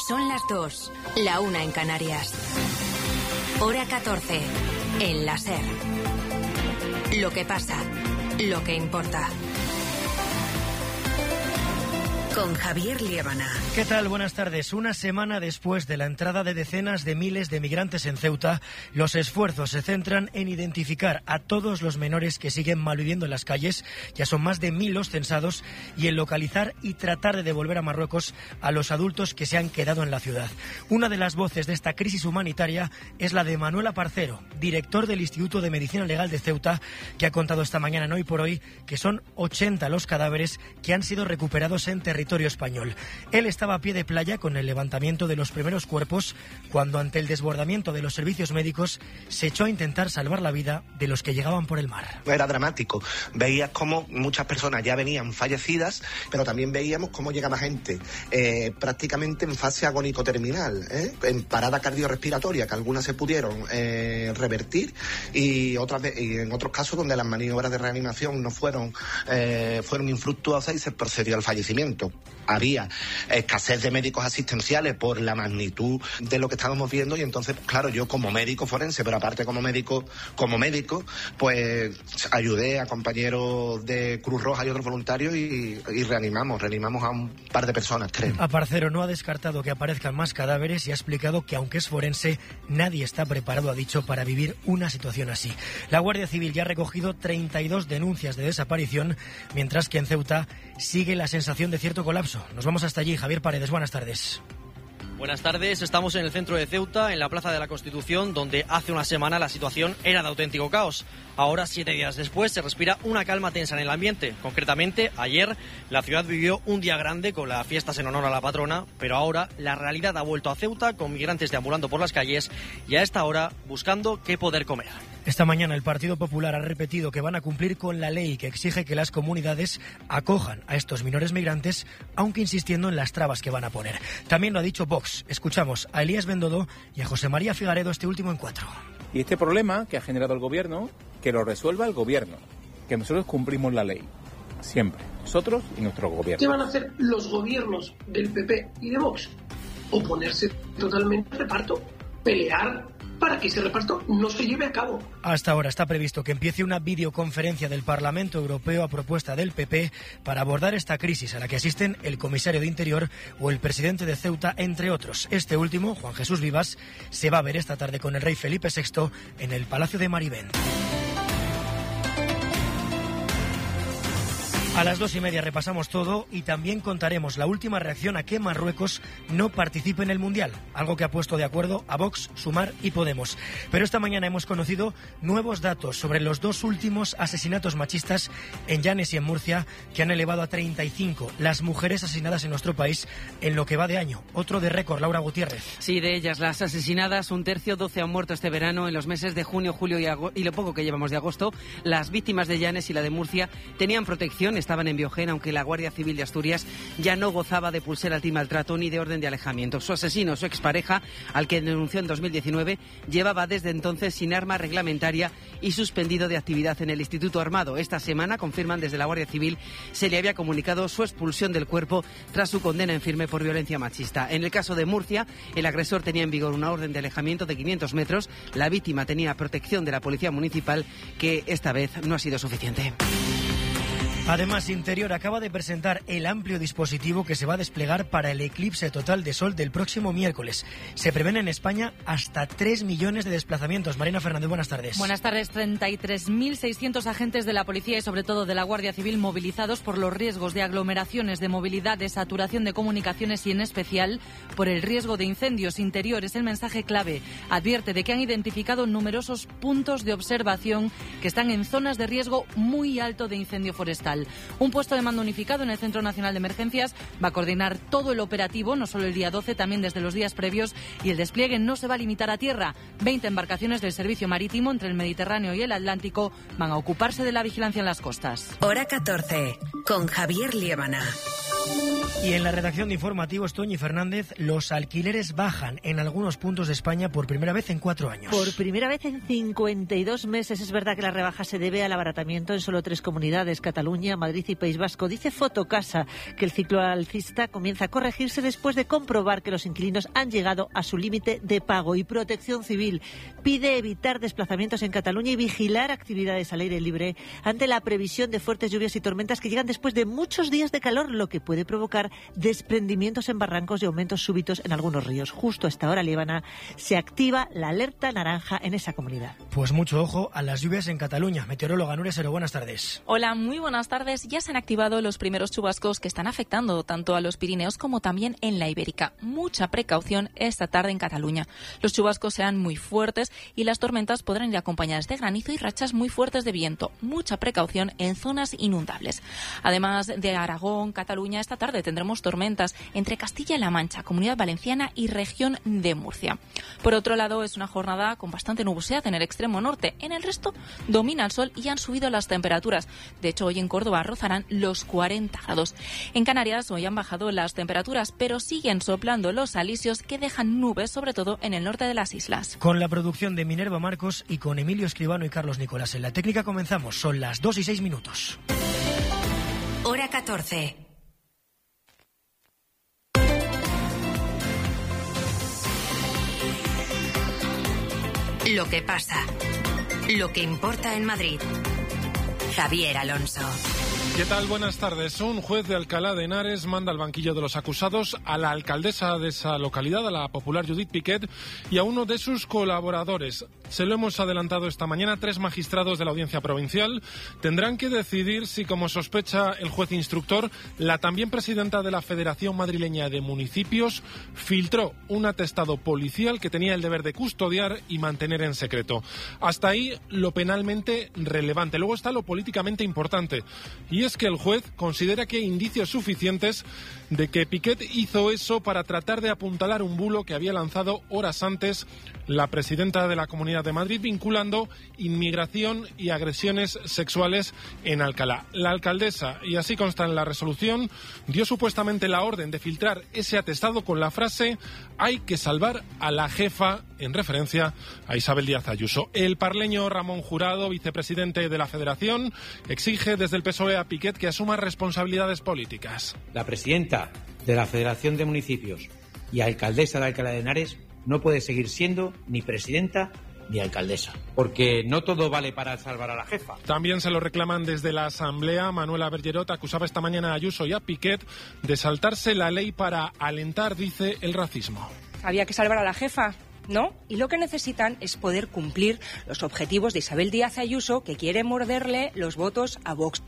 Son las 2, la 1 en Canarias. Hora 14, en la SER. Lo que pasa, lo que importa. Con Javier Liébana. ¿Qué tal? Buenas tardes. Una semana después de la entrada de decenas de miles de migrantes en Ceuta, los esfuerzos se centran en identificar a todos los menores que siguen malviviendo en las calles, ya son más de 1000 los censados, y en localizar y tratar de devolver a Marruecos a los adultos que se han quedado en la ciudad. Una de las voces de esta crisis humanitaria es la de Manuel Aparcero, director del Instituto de Medicina Legal de Ceuta, que ha contado esta mañana en Hoy por Hoy que son 80 los cadáveres que han sido recuperados en territorio español. Él estaba a pie de playa con el levantamiento de los primeros cuerpos cuando, ante el desbordamiento de los servicios médicos, se echó a intentar salvar la vida de los que llegaban por el mar. Era dramático. Veías cómo muchas personas ya venían fallecidas, pero también veíamos cómo llegaba gente prácticamente en fase agónico-terminal, en parada cardiorrespiratoria, que algunas se pudieron revertir y en otros casos donde las maniobras de reanimación no fueron infructuosas y se procedió al fallecimiento. Había escasez de médicos asistenciales por la magnitud de lo que estábamos viendo y entonces, claro, yo como médico forense, pero aparte como médico, pues ayudé a compañeros de Cruz Roja y otros voluntarios y reanimamos a un par de personas, creo. Aparcero no ha descartado que aparezcan más cadáveres y ha explicado que, aunque es forense, nadie está preparado, ha dicho, para vivir una situación así. La Guardia Civil ya ha recogido 32 denuncias de desaparición, mientras que en Ceuta sigue la sensación de cierto colapso. Nos vamos hasta allí. Javier Paredes, buenas tardes. Buenas tardes, estamos en el centro de Ceuta, en la Plaza de la Constitución, donde hace una semana la situación era de auténtico caos. Ahora, 7 días después, se respira una calma tensa en el ambiente. Concretamente, ayer la ciudad vivió un día grande con las fiestas en honor a la patrona, pero ahora la realidad ha vuelto a Ceuta, con migrantes deambulando por las calles y a esta hora buscando qué poder comer. Esta mañana el Partido Popular ha repetido que van a cumplir con la ley que exige que las comunidades acojan a estos menores migrantes, aunque insistiendo en las trabas que van a poner. También lo ha dicho Vox. Escuchamos a Elías Bendodo y a José María Figaredo, este último en 4. Y este problema que ha generado el gobierno, que lo resuelva el gobierno, que nosotros cumplimos la ley, siempre, nosotros y nuestro gobierno. ¿Qué van a hacer los gobiernos del PP y de Vox? Oponerse totalmente al reparto, pelear para que ese reparto no se lleve a cabo. Hasta ahora está previsto que empiece una videoconferencia del Parlamento Europeo a propuesta del PP para abordar esta crisis, a la que asisten el comisario de Interior o el presidente de Ceuta, entre otros. Este último, Juan Jesús Vivas, se va a ver esta tarde con el rey Felipe VI en el Palacio de Marivent. A las 2:30 repasamos todo y también contaremos la última reacción a que Marruecos no participe en el Mundial, algo que ha puesto de acuerdo a Vox, Sumar y Podemos. Pero esta mañana hemos conocido nuevos datos sobre los 2 últimos asesinatos machistas en Llanes y en Murcia, que han elevado a 35 las mujeres asesinadas en nuestro país en lo que va de año. Otro de récord, Laura Gutiérrez. Sí, de ellas las asesinadas, un tercio, 12 han muerto este verano. En los meses de junio, julio y lo poco que llevamos de agosto, las víctimas de Llanes y la de Murcia tenían protección, estaban en Biogén, aunque la Guardia Civil de Asturias ya no gozaba de pulsera antimaltrato ni de orden de alejamiento. Su asesino, su expareja, al que denunció en 2019, llevaba desde entonces sin arma reglamentaria y suspendido de actividad en el Instituto Armado. Esta semana, confirman desde la Guardia Civil, se le había comunicado su expulsión del cuerpo tras su condena en firme por violencia machista. En el caso de Murcia, el agresor tenía en vigor una orden de alejamiento de 500 metros. La víctima tenía protección de la Policía Municipal, que esta vez no ha sido suficiente. Además, Interior acaba de presentar el amplio dispositivo que se va a desplegar para el eclipse total de sol del próximo miércoles. Se prevén en España hasta 3 millones de desplazamientos. Marina Fernández, buenas tardes. Buenas tardes. 33.600 agentes de la policía y sobre todo de la Guardia Civil movilizados por los riesgos de aglomeraciones, de movilidad, de saturación de comunicaciones y en especial por el riesgo de incendios. Interior es el mensaje clave. Advierte de que han identificado numerosos puntos de observación que están en zonas de riesgo muy alto de incendio forestal. Un puesto de mando unificado en el Centro Nacional de Emergencias va a coordinar todo el operativo, no solo el día 12, también desde los días previos, y el despliegue no se va a limitar a tierra. 20 embarcaciones del servicio marítimo entre el Mediterráneo y el Atlántico van a ocuparse de la vigilancia en las costas. Hora 14, con Javier Liébana. Y en la redacción de informativos, Toñi Fernández, los alquileres bajan en algunos puntos de España por primera vez en 4 años. Por primera vez en 52 meses. Es verdad que la rebaja se debe al abaratamiento en solo 3 comunidades, Cataluña, Madrid y País Vasco. Dice Fotocasa que el ciclo alcista comienza a corregirse después de comprobar que los inquilinos han llegado a su límite de pago. Y Protección Civil pide evitar desplazamientos en Cataluña y vigilar actividades al aire libre ante la previsión de fuertes lluvias y tormentas que llegan después de muchos días de calor, lo que puede provocar desprendimientos en barrancos y aumentos súbitos en algunos ríos. Justo a esta hora, Líbana, se activa la alerta naranja en esa comunidad. Pues mucho ojo a las lluvias en Cataluña. Meteoróloga Nuria Sero, buenas tardes. Hola, muy buenas tardes. Ya se han activado los primeros chubascos que están afectando tanto a los Pirineos como también en la Ibérica. Mucha precaución esta tarde en Cataluña. Los chubascos serán muy fuertes y las tormentas podrán ir acompañadas de granizo y rachas muy fuertes de viento. Mucha precaución en zonas inundables. Además de Aragón, Cataluña, esta tarde tendremos tormentas entre Castilla-La Mancha, Comunidad Valenciana y región de Murcia. Por otro lado, es una jornada con bastante nubosidad en el extremo norte. En el resto domina el sol y han subido las temperaturas. De hecho, hoy en Córdoba rozarán los 40 grados. En Canarias hoy han bajado las temperaturas, pero siguen soplando los alisios que dejan nubes, sobre todo en el norte de las islas. Con la producción de Minerva Marcos y con Emilio Escribano y Carlos Nicolás en la técnica comenzamos. Son las 2:06. Hora 14. Lo que pasa, lo que importa en Madrid. Javier Alonso. ¿Qué tal? Buenas tardes. Un juez de Alcalá de Henares manda al banquillo de los acusados a la alcaldesa de esa localidad, a la popular Judith Piquet, y a uno de sus colaboradores. Se lo hemos adelantado esta mañana. 3 magistrados de la Audiencia Provincial tendrán que decidir si, como sospecha el juez instructor, la también presidenta de la Federación Madrileña de Municipios filtró un atestado policial que tenía el deber de custodiar y mantener en secreto. Hasta ahí lo penalmente relevante. Luego está lo políticamente importante. Y es que el juez considera que hay indicios suficientes de que Piquet hizo eso para tratar de apuntalar un bulo que había lanzado horas antes la presidenta de la Comunidad de Madrid, vinculando inmigración y agresiones sexuales en Alcalá. La alcaldesa, y así consta en la resolución, dio supuestamente la orden de filtrar ese atestado con la frase «hay que salvar a la jefa», en referencia a Isabel Díaz Ayuso. El parleño Ramón Jurado, vicepresidente de la Federación, exige desde el PSOE a Piquet que asuma responsabilidades políticas. La presidenta de la Federación de Municipios y alcaldesa de Alcalá de Henares no puede seguir siendo ni presidenta ni alcaldesa, porque no todo vale para salvar a la jefa. También se lo reclaman desde la Asamblea. Manuela Bergerot acusaba esta mañana a Ayuso y a Piquet de saltarse la ley para alentar, dice, el racismo. Había que salvar a la jefa, ¿no? Y lo que necesitan es poder cumplir los objetivos de Isabel Díaz Ayuso, que quiere morderle los votos a Vox.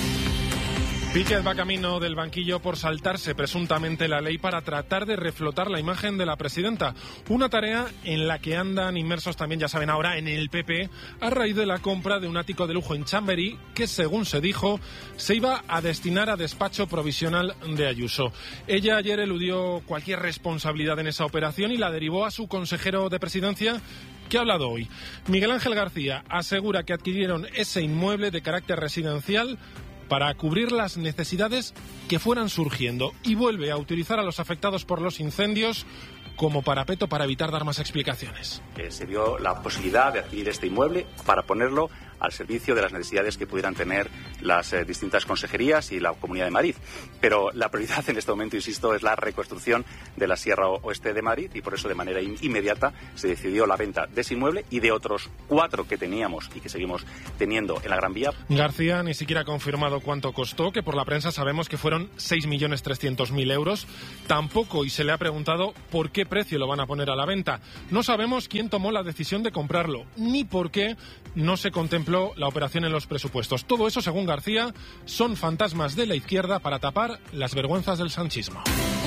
Piquet va camino del banquillo por saltarse presuntamente la ley para tratar de reflotar la imagen de la presidenta. Una tarea en la que andan inmersos también, ya saben ahora, en el PP, a raíz de la compra de un ático de lujo en Chamberí que, según se dijo, se iba a destinar a despacho provisional de Ayuso. Ella ayer eludió cualquier responsabilidad en esa operación y la derivó a su consejero de presidencia, que ha hablado hoy. Miguel Ángel García asegura que adquirieron ese inmueble de carácter residencial para cubrir las necesidades que fueran surgiendo y vuelve a utilizar a los afectados por los incendios como parapeto para evitar dar más explicaciones. Se dio la posibilidad de adquirir este inmueble para ponerlo al servicio de las necesidades que pudieran tener las distintas consejerías y la Comunidad de Madrid. Pero la prioridad en este momento, insisto, es la reconstrucción de la Sierra Oeste de Madrid y por eso de manera inmediata se decidió la venta de ese inmueble y de otros 4 que teníamos y que seguimos teniendo en la Gran Vía. García ni siquiera ha confirmado cuánto costó, que por la prensa sabemos que fueron 6.300.000 euros. Tampoco, y se le ha preguntado por qué precio lo van a poner a la venta. No sabemos quién tomó la decisión de comprarlo, ni por qué no se contempló la operación en los presupuestos. Todo eso, según García, son fantasmas de la izquierda para tapar las vergüenzas del sanchismo.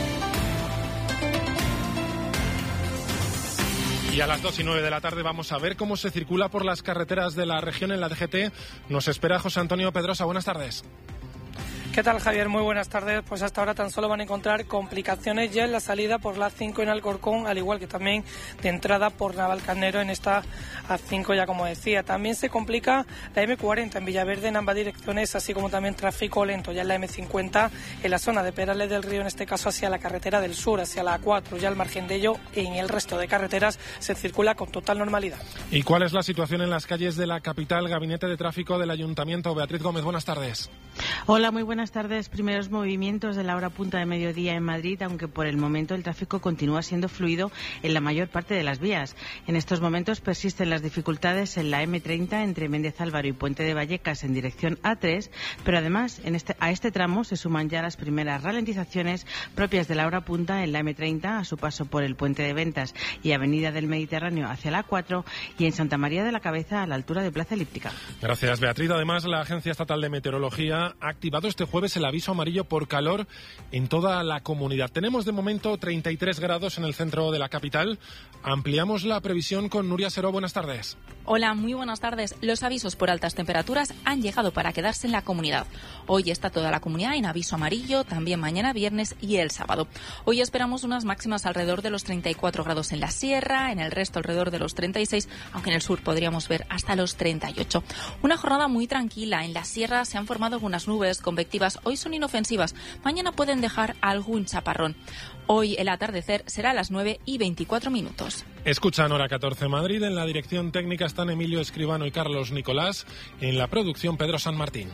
Y a las 2:09 de la tarde vamos a ver cómo se circula por las carreteras de la región en la DGT. Nos espera José Antonio Pedrosa. Buenas tardes. ¿Qué tal, Javier? Muy buenas tardes. Pues hasta ahora tan solo van a encontrar complicaciones ya en la salida por la A5 en Alcorcón, al igual que también de entrada por Navalcarnero en esta A5, ya como decía. También se complica la M40 en Villaverde en ambas direcciones, así como también tráfico lento ya en la M50 en la zona de Perales del Río, en este caso hacia la carretera del sur, hacia la A4, ya al margen de ello, en el resto de carreteras se circula con total normalidad. ¿Y cuál es la situación en las calles de la capital? Gabinete de Tráfico del Ayuntamiento. Beatriz Gómez, buenas tardes. Hola, muy buenas tardes. Primeros movimientos de la hora punta de mediodía en Madrid, aunque por el momento el tráfico continúa siendo fluido en la mayor parte de las vías. En estos momentos persisten las dificultades en la M30 entre Méndez Álvaro y Puente de Vallecas en dirección A3, pero además a este tramo se suman ya las primeras ralentizaciones propias de la hora punta en la M30 a su paso por el Puente de Ventas y Avenida del Mediterráneo hacia la A4 y en Santa María de la Cabeza a la altura de Plaza Elíptica. Gracias, Beatriz. Además, la Agencia Estatal de Meteorología ha activado este jueves el aviso amarillo por calor en toda la comunidad. Tenemos de momento 33 grados en el centro de la capital. Ampliamos la previsión con Nuria Seró. Buenas tardes. Hola, muy buenas tardes. Los avisos por altas temperaturas han llegado para quedarse en la comunidad. Hoy está toda la comunidad en aviso amarillo, también mañana viernes y el sábado. Hoy esperamos unas máximas alrededor de los 34 grados en la sierra, en el resto alrededor de los 36, aunque en el sur podríamos ver hasta los 38. Una jornada muy tranquila. En la sierra se han formado algunas nubes convectivas. Hoy son inofensivas. Mañana pueden dejar algún chaparrón. Hoy el atardecer será a las 9:24. Escuchan Hora 14 Madrid. En la dirección técnica están Emilio Escribano y Carlos Nicolás. En la producción Pedro San Martín.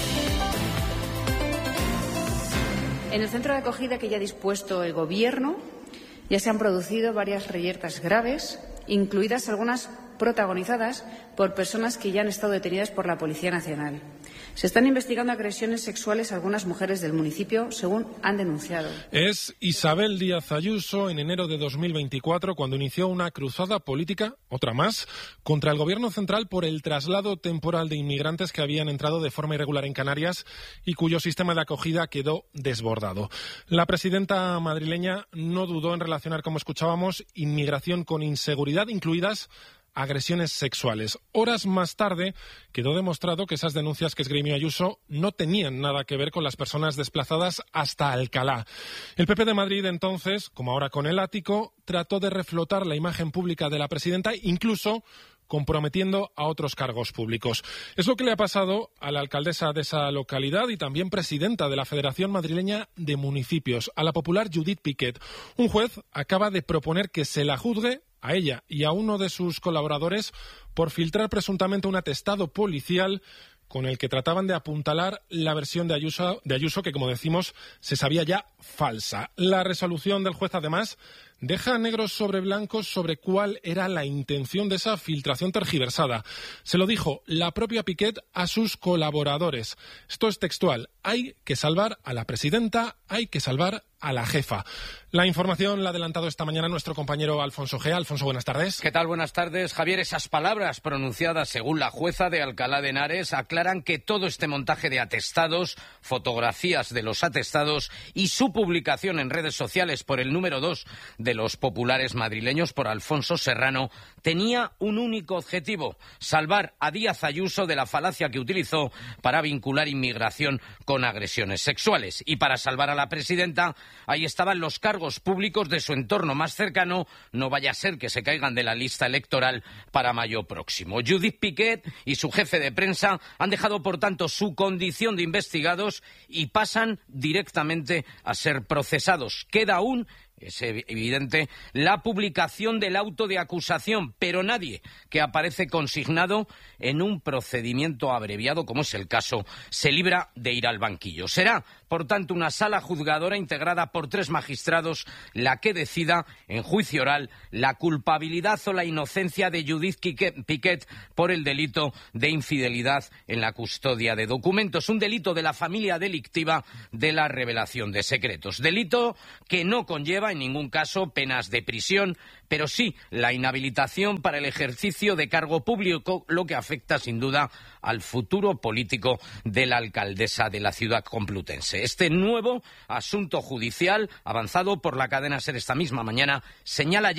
En el centro de acogida que ya ha dispuesto el Gobierno ya se han producido varias reyertas graves, incluidas algunas protagonizadas por personas que ya han estado detenidas por la Policía Nacional. Se están investigando agresiones sexuales a algunas mujeres del municipio, según han denunciado. Es Isabel Díaz Ayuso en enero de 2024 cuando inició una cruzada política, otra más, contra el Gobierno central por el traslado temporal de inmigrantes que habían entrado de forma irregular en Canarias y cuyo sistema de acogida quedó desbordado. La presidenta madrileña no dudó en relacionar, como escuchábamos, inmigración con inseguridad, incluidas agresiones sexuales. Horas más tarde quedó demostrado que esas denuncias que esgrimió Ayuso no tenían nada que ver con las personas desplazadas hasta Alcalá. El PP de Madrid entonces, como ahora con el ático, trató de reflotar la imagen pública de la presidenta, incluso comprometiendo a otros cargos públicos. Es lo que le ha pasado a la alcaldesa de esa localidad y también presidenta de la Federación Madrileña de Municipios, a la popular Judith Piquet. Un juez acaba de proponer que se la juzgue a ella y a uno de sus colaboradores por filtrar presuntamente un atestado policial con el que trataban de apuntalar la versión de Ayuso que, como decimos, se sabía ya falsa. La resolución del juez, además, deja negros sobre blancos sobre cuál era la intención de esa filtración tergiversada. Se lo dijo la propia Piquet a sus colaboradores. Esto es textual. Hay que salvar a la presidenta, hay que salvar a la jefa. La información la ha adelantado esta mañana nuestro compañero Alfonso Gea. Alfonso, buenas tardes. ¿Qué tal? Buenas tardes, Javier. Esas palabras pronunciadas según la jueza de Alcalá de Henares aclaran que todo este montaje de atestados, fotografías de los atestados y su publicación en redes sociales por el número 2 de los populares madrileños, por Alfonso Serrano, tenía un único objetivo: salvar a Díaz Ayuso de la falacia que utilizó para vincular inmigración con agresiones sexuales. Y para salvar a la presidenta, ahí estaban los cargos públicos de su entorno más cercano, no vaya a ser que se caigan de la lista electoral para mayo próximo. Judith Piquet y su jefe de prensa han dejado, por tanto, su condición de investigados y pasan directamente a ser procesados. Queda aún, es evidente, la publicación del auto de acusación, pero nadie que aparece consignado en un procedimiento abreviado, como es el caso, se libra de ir al banquillo. Será, por tanto, una sala juzgadora integrada por 3 magistrados la que decida, en juicio oral, la culpabilidad o la inocencia de Judith Piquet por el delito de infidelidad en la custodia de documentos, un delito de la familia delictiva de la revelación de secretos. Delito que no conlleva en ningún caso penas de prisión, pero sí la inhabilitación para el ejercicio de cargo público, lo que afecta sin duda al futuro político de la alcaldesa de la ciudad complutense. Este nuevo asunto judicial, avanzado por la cadena SER esta misma mañana, señala ya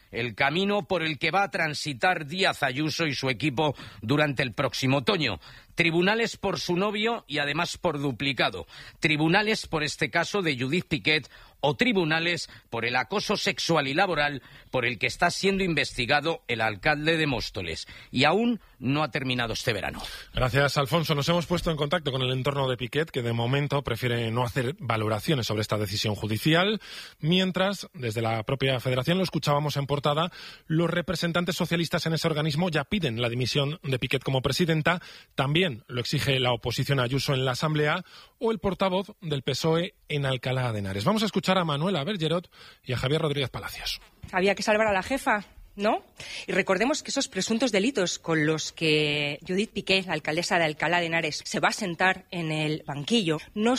el camino por el que va a transitar Díaz Ayuso y su equipo durante el próximo otoño. Tribunales por su novio y además por duplicado. Tribunales por este caso de Judith Piquet o tribunales por el acoso sexual y laboral por el que está siendo investigado el alcalde de Móstoles. Y aún no ha terminado este verano. Gracias, Alfonso. Nos hemos puesto en contacto con el entorno de Piquet, que de momento prefiere no hacer valoraciones sobre esta decisión judicial, mientras, desde la propia Federación, lo escuchábamos en portada, los representantes socialistas en ese organismo ya piden la dimisión de Piquet como presidenta. También lo exige la oposición a Ayuso en la Asamblea o el portavoz del PSOE en Alcalá de Henares. Vamos a escuchar a Manuela Bergerot y a Javier Rodríguez Palacios. Había que salvar a la jefa, ¿no? Y recordemos que esos presuntos delitos con los que Judith Piquet, la alcaldesa de Alcalá de Henares, se va a sentar en el banquillo,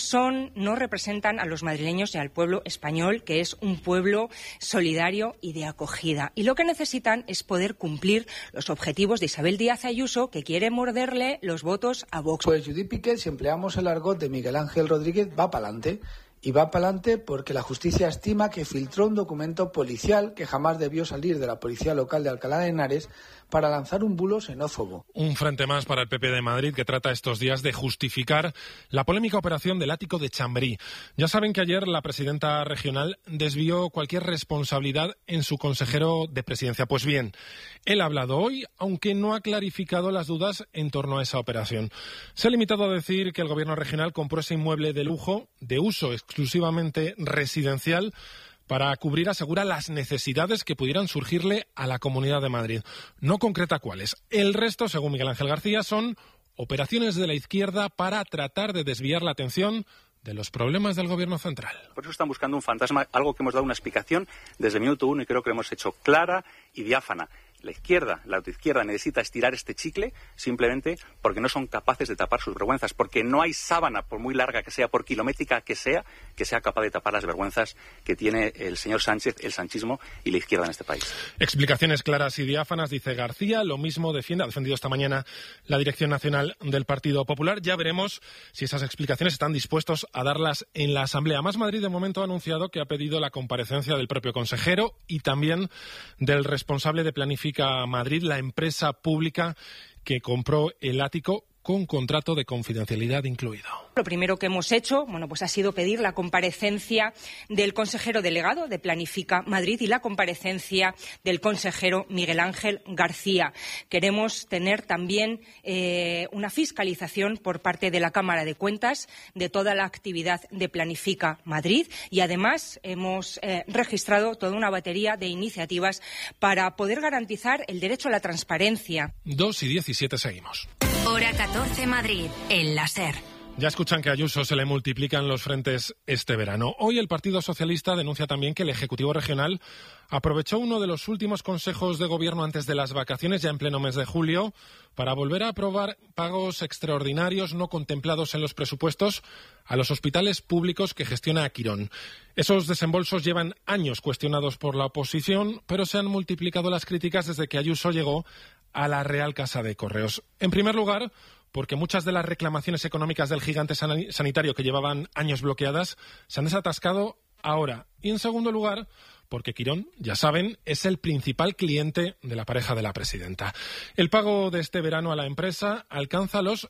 no representan a los madrileños y al pueblo español, que es un pueblo solidario y de acogida. Y lo que necesitan es poder cumplir los objetivos de Isabel Díaz Ayuso, que quiere morderle los votos a Vox. Pues Judith Piquet, si empleamos el argot de Miguel Ángel Rodríguez, va para adelante. Y va para adelante porque la justicia estima que filtró un documento policial que jamás debió salir de la policía local de Alcalá de Henares para lanzar un bulo xenófobo. Un frente más para el PP de Madrid que trata estos días de justificar la polémica operación del ático de Chamberí. Ya saben que ayer la presidenta regional desvió cualquier responsabilidad en su consejero de presidencia. Pues bien, él ha hablado hoy, aunque no ha clarificado las dudas en torno a esa operación. Se ha limitado a decir que el gobierno regional compró ese inmueble de lujo, de uso exclusivamente residencial, para cubrir, asegura, las necesidades que pudieran surgirle a la Comunidad de Madrid. No concreta cuáles. El resto, según Miguel Ángel García, son operaciones de la izquierda para tratar de desviar la atención de los problemas del gobierno central. Por eso están buscando un fantasma, algo que hemos dado una explicación desde el minuto 1 y creo que lo hemos hecho clara y diáfana. La izquierda, la autoizquierda, necesita estirar este chicle simplemente porque no son capaces de tapar sus vergüenzas, porque no hay sábana, por muy larga que sea, por kilométrica que sea capaz de tapar las vergüenzas que tiene el señor Sánchez, el sanchismo y la izquierda en este país. Explicaciones claras y diáfanas, dice García. Lo mismo ha defendido esta mañana la Dirección Nacional del Partido Popular. Ya veremos si esas explicaciones están dispuestos a darlas en la Asamblea. Más Madrid, de momento, ha anunciado que ha pedido la comparecencia del propio consejero y también del responsable de planificación Madrid, la empresa pública que compró el ático con contrato de confidencialidad incluido. Lo primero que hemos hecho, pues ha sido pedir la comparecencia del consejero delegado de Planifica Madrid y la comparecencia del consejero Miguel Ángel García. Queremos tener también una fiscalización por parte de la Cámara de Cuentas de toda la actividad de Planifica Madrid y además hemos registrado toda una batería de iniciativas para poder garantizar el derecho a la transparencia. 2:17 seguimos. Hora 14 Madrid, en la SER. Ya escuchan que a Ayuso se le multiplican los frentes este verano. Hoy el Partido Socialista denuncia también que el Ejecutivo Regional aprovechó uno de los últimos consejos de gobierno antes de las vacaciones, ya en pleno mes de julio, para volver a aprobar pagos extraordinarios no contemplados en los presupuestos a los hospitales públicos que gestiona Quirón. Esos desembolsos llevan años cuestionados por la oposición, pero se han multiplicado las críticas desde que Ayuso llegó a la Real Casa de Correos. En primer lugar, porque muchas de las reclamaciones económicas del gigante sanitario que llevaban años bloqueadas se han desatascado ahora. Y en segundo lugar, porque Quirón, ya saben, es el principal cliente de la pareja de la presidenta. El pago de este verano a la empresa alcanza los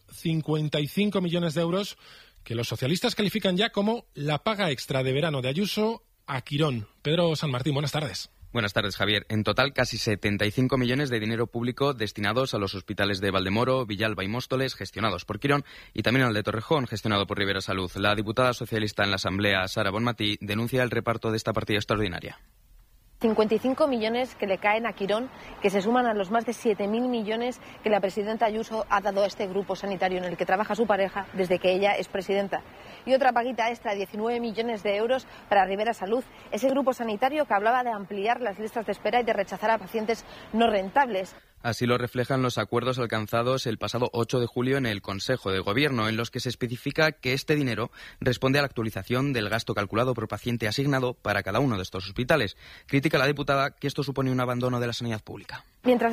55 millones de euros que los socialistas califican ya como la paga extra de verano de Ayuso a Quirón. Pedro San Martín, buenas tardes. Buenas tardes, Javier. En total, casi 75 millones de dinero público destinados a los hospitales de Valdemoro, Villalba y Móstoles, gestionados por Quirón, y también al de Torrejón, gestionado por Rivera Salud. La diputada socialista en la Asamblea, Sara Bonmatí, denuncia el reparto de esta partida extraordinaria. 55 millones que le caen a Quirón, que se suman a los más de 7.000 millones que la presidenta Ayuso ha dado a este grupo sanitario en el que trabaja su pareja desde que ella es presidenta. Y otra paguita extra, 19 millones de euros para Rivera Salud, ese grupo sanitario que hablaba de ampliar las listas de espera y de rechazar a pacientes no rentables. Así lo reflejan los acuerdos alcanzados el pasado 8 de julio en el Consejo de Gobierno, en los que se especifica que este dinero responde a la actualización del gasto calculado por paciente asignado para cada uno de estos hospitales. Critica la diputada que esto supone un abandono de la sanidad pública. Mientras